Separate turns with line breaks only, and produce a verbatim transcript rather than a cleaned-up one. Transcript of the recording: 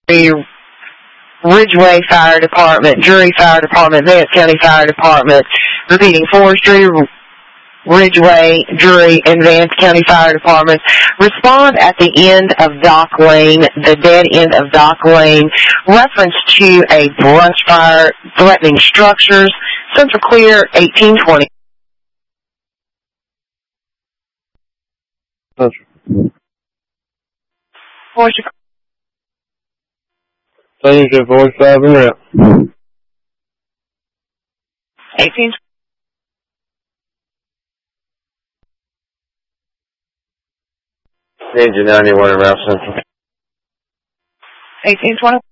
Ridgeway Fire Department, Drury Fire Department, Vance County Fire Department. Repeating, Forestry, Ridgeway, Drury, and Vance County Fire Departments. Respond at the end of Dock Lane, the dead end of Dock Lane. Reference to a brush fire threatening structures. Central Clear, eighteen twenty. Forestry.
Station forty-five and out.
eighteen.
Engine ninety-one around Central.
eighteen twenty.